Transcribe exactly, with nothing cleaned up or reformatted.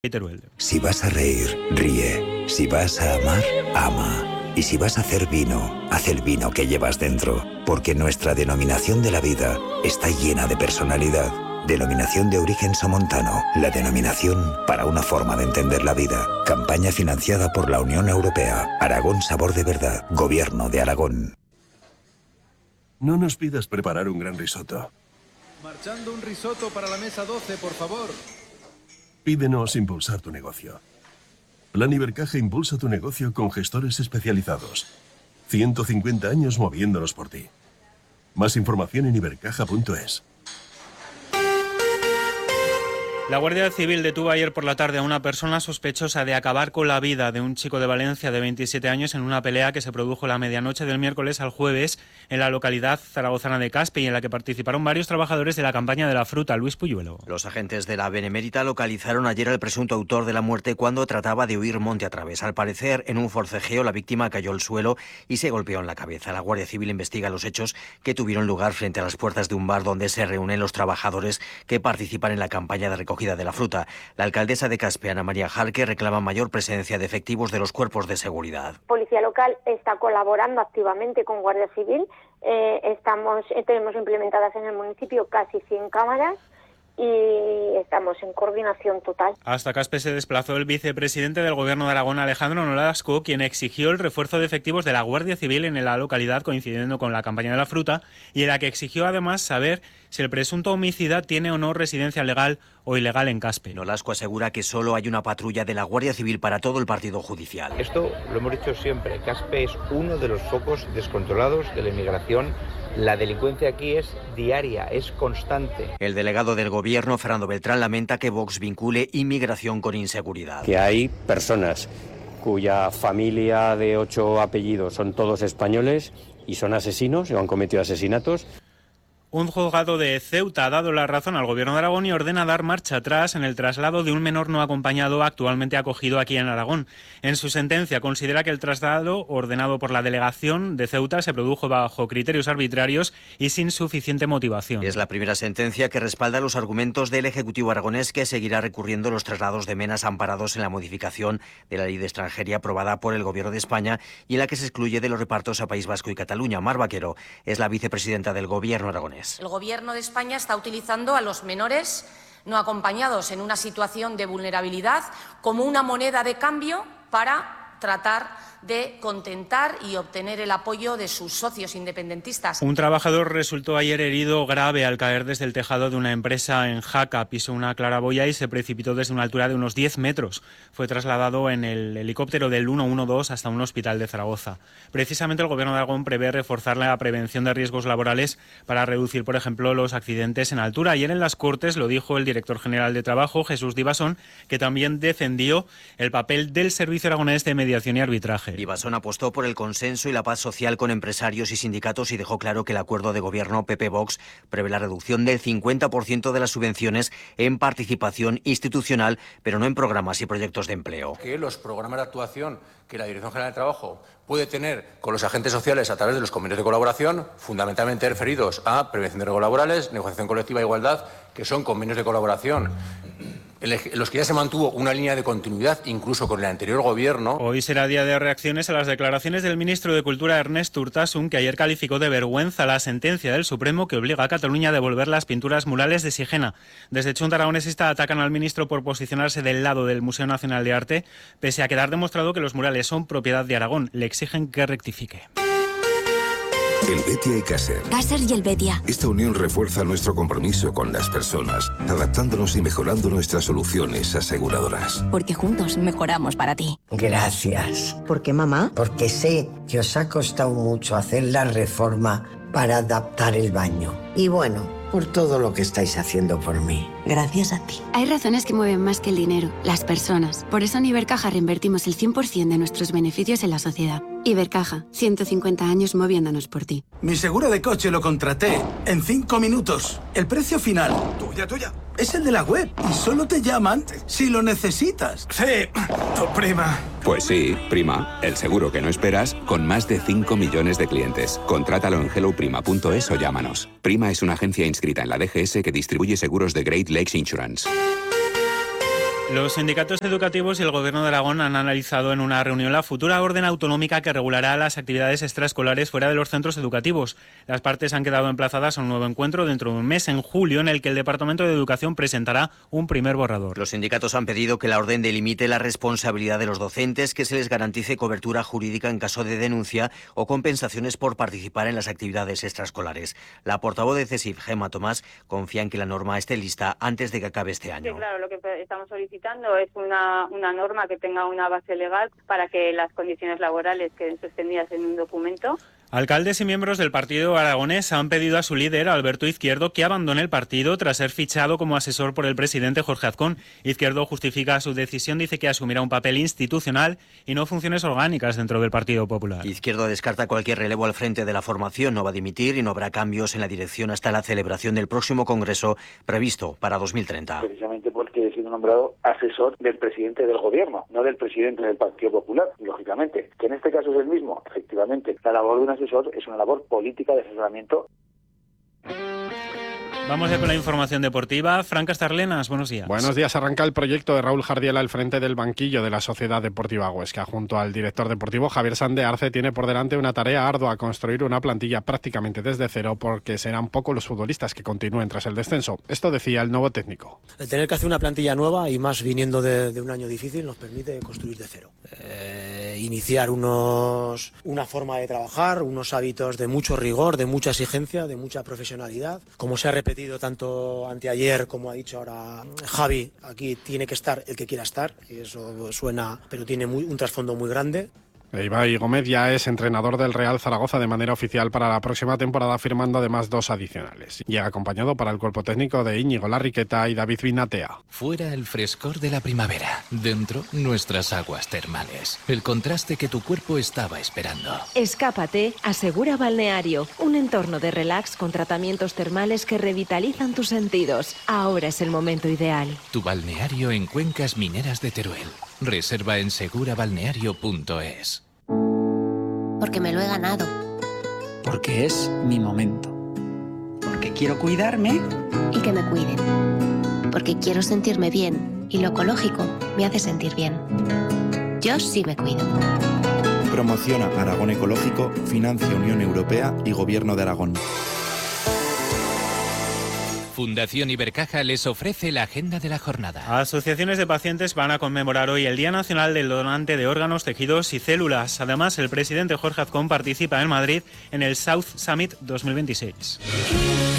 Teruel. Si vas a reír, ríe. Si vas a amar, ama. Y si vas a hacer vino, haz el vino que llevas dentro. Porque nuestra denominación de la vida está llena de personalidad. Denominación de origen somontano. La denominación para una forma de entender la vida. Campaña financiada por la Unión Europea. Aragón Sabor de Verdad. Gobierno de Aragón. No nos pidas preparar un gran risotto. Marchando un risotto para la mesa doce, por favor. Pídenos impulsar tu negocio. Plan Ibercaja impulsa tu negocio con gestores especializados. ciento cincuenta años moviéndonos por ti. Más información en ibercaja punto es. La Guardia Civil detuvo ayer por la tarde a una persona sospechosa de acabar con la vida de un chico de Valencia de veintisiete años en una pelea que se produjo la medianoche del miércoles al jueves en la localidad zaragozana de Caspe y en la que participaron varios trabajadores de la campaña de la fruta. Luis Puyuelo. Los agentes de la Benemérita localizaron ayer al presunto autor de la muerte cuando trataba de huir monte a través. Al parecer, en un forcejeo, la víctima cayó al suelo y se golpeó en la cabeza. La Guardia Civil investiga los hechos que tuvieron lugar frente a las puertas de un bar donde se reúnen los trabajadores que participan en la campaña de recogida de la fruta. La alcaldesa de Caspe, Ana María Jarque, reclama mayor presencia de efectivos de los cuerpos de seguridad. Policía local está colaborando activamente con Guardia Civil. Eh, estamos, eh, tenemos implementadas en el municipio casi cien cámaras y estamos en coordinación total. Hasta Caspe se desplazó el vicepresidente del Gobierno de Aragón, Alejandro Nolasco, quien exigió el refuerzo de efectivos de la Guardia Civil en la localidad, coincidiendo con la campaña de la fruta, y en la que exigió además saber si el presunto homicida tiene o no residencia legal o ilegal en Caspe. Nolasco asegura que solo hay una patrulla de la Guardia Civil para todo el partido judicial. Esto lo hemos dicho siempre, Caspe es uno de los focos descontrolados de la inmigración. La delincuencia aquí es diaria, es constante. El delegado del Gobierno, Fernando Beltrán, lamenta que Vox vincule inmigración con inseguridad. Que hay personas cuya familia de ocho apellidos son todos españoles y son asesinos o han cometido asesinatos. Un juzgado de Ceuta ha dado la razón al Gobierno de Aragón y ordena dar marcha atrás en el traslado de un menor no acompañado actualmente acogido aquí en Aragón. En su sentencia considera que el traslado ordenado por la delegación de Ceuta se produjo bajo criterios arbitrarios y sin suficiente motivación. Es la primera sentencia que respalda los argumentos del Ejecutivo aragonés, que seguirá recurriendo los traslados de menas amparados en la modificación de la Ley de Extranjería aprobada por el Gobierno de España y en la que se excluye de los repartos a País Vasco y Cataluña. Mar Vaquero es la vicepresidenta del Gobierno aragonés. El Gobierno de España está utilizando a los menores no acompañados en una situación de vulnerabilidad como una moneda de cambio para tratar de contentar y obtener el apoyo de sus socios independentistas. Un trabajador resultó ayer herido grave al caer desde el tejado de una empresa en Jaca. Pisó una claraboya y se precipitó desde una altura de unos diez metros. Fue trasladado en el helicóptero del ciento doce hasta un hospital de Zaragoza. Precisamente el Gobierno de Aragón prevé reforzar la prevención de riesgos laborales para reducir, por ejemplo, los accidentes en altura. Ayer en las Cortes lo dijo el director general de Trabajo, Jesús Divasón, que también defendió el papel del Servicio Aragonés de Mediación y Arbitraje. Divasón apostó por el consenso y la paz social con empresarios y sindicatos y dejó claro que el acuerdo de gobierno P P-Vox prevé la reducción del cincuenta por ciento de las subvenciones en participación institucional, pero no en programas y proyectos de empleo. Que los programas de actuación que la Dirección General de Trabajo puede tener con los agentes sociales a través de los convenios de colaboración, fundamentalmente referidos a prevención de riesgos laborales, negociación colectiva e igualdad, que son convenios de colaboración en los que ya se mantuvo una línea de continuidad incluso con el anterior gobierno. Hoy será día de reacciones a las declaraciones del ministro de Cultura, Ernest Urtasun, que ayer calificó de vergüenza la sentencia del Supremo que obliga a Cataluña a devolver las pinturas murales de Sigena. Desde Chunta Aragonesista atacan al ministro por posicionarse del lado del Museo Nacional de Arte, pese a quedar demostrado que los murales son propiedad de Aragón. Le exigen que rectifique. El Betia y Caser. Caser y el Betia. Esta unión refuerza nuestro compromiso con las personas, adaptándonos y mejorando nuestras soluciones aseguradoras. Porque juntos mejoramos para ti. Gracias. ¿Por qué, mamá? Porque sé que os ha costado mucho hacer la reforma para adaptar el baño. Y bueno, por todo lo que estáis haciendo por mí. Gracias a ti. Hay razones que mueven más que el dinero, las personas. Por eso en Ibercaja reinvertimos el cien por ciento de nuestros beneficios en la sociedad. Ibercaja, ciento cincuenta años moviéndonos por ti. Mi seguro de coche lo contraté en cinco minutos. El precio final, tuya, tuya, es el de la web y solo te llaman si lo necesitas. Sí, tu prima. Pues sí, prima, el seguro que no esperas con más de cinco millones de clientes. Contrátalo en hello prima punto es o llámanos. Prima es una agencia inscrita en la D G S que distribuye seguros de Great Lakes Insurance. Los sindicatos educativos y el Gobierno de Aragón han analizado en una reunión la futura orden autonómica que regulará las actividades extraescolares fuera de los centros educativos. Las partes han quedado emplazadas a un nuevo encuentro dentro de un mes, en julio, en el que el Departamento de Educación presentará un primer borrador. Los sindicatos han pedido que la orden delimite la responsabilidad de los docentes, que se les garantice cobertura jurídica en caso de denuncia o compensaciones por participar en las actividades extraescolares. La portavoz de CESIF, Gemma Tomás, confía en que la norma esté lista antes de que acabe este año. Sí, claro, lo que estamos solicitando es una, una norma que tenga una base legal para que las condiciones laborales queden sostenidas en un documento. Alcaldes y miembros del partido aragonés han pedido a su líder, Alberto Izquierdo, que abandone el partido tras ser fichado como asesor por el presidente Jorge Azcón. Izquierdo justifica su decisión, dice que asumirá un papel institucional y no funciones orgánicas dentro del Partido Popular. Izquierdo descarta cualquier relevo al frente de la formación, no va a dimitir y no habrá cambios en la dirección hasta la celebración del próximo Congreso previsto para dos mil treinta. Precisamente porque he sido nombrado asesor del presidente del Gobierno, no del presidente del Partido Popular, lógicamente. Que en este caso es el mismo, efectivamente. La labor de un asesor es una labor política de asesoramiento. Vamos ya con la información deportiva. Fran Castarlenas, buenos días. Buenos días. Arranca el proyecto de Raúl Jardiel al frente del banquillo de la Sociedad Deportiva Huesca. Junto al director deportivo Javier Sande Arce tiene por delante una tarea ardua: construir una plantilla prácticamente desde cero, porque serán pocos los futbolistas que continúen tras el descenso. Esto decía el nuevo técnico. El tener que hacer una plantilla nueva, y más viniendo de, de un año difícil, nos permite construir de cero. Eh, iniciar unos, una forma de trabajar, unos hábitos de mucho rigor, de mucha exigencia, de mucha profesionalidad. Como se ha repetido tanto anteayer como ha dicho ahora Javi, aquí tiene que estar el que quiera estar, y eso suena, pero tiene muy, un trasfondo muy grande. Ibai Gómez ya es entrenador del Real Zaragoza de manera oficial para la próxima temporada, firmando además dos adicionales. Llega acompañado para el cuerpo técnico de Íñigo Larriqueta y David Vinatea. Fuera el frescor de la primavera, dentro nuestras aguas termales. El contraste que tu cuerpo estaba esperando. Escápate a Segura Balneario, un entorno de relax con tratamientos termales que revitalizan tus sentidos. Ahora es el momento ideal. Tu balneario en Cuencas Mineras de Teruel. Reserva en segura balneario punto es. Porque me lo he ganado. Porque es mi momento. Porque quiero cuidarme. Y que me cuiden. Porque quiero sentirme bien. Y lo ecológico me hace sentir bien. Yo sí me cuido. Promociona Aragón Ecológico, financia Unión Europea y Gobierno de Aragón. Fundación Ibercaja les ofrece la agenda de la jornada. Asociaciones de pacientes van a conmemorar hoy el Día Nacional del Donante de Órganos, Tejidos y Células. Además, el presidente Jorge Azcón participa en Madrid en el South Summit dos mil veintiséis.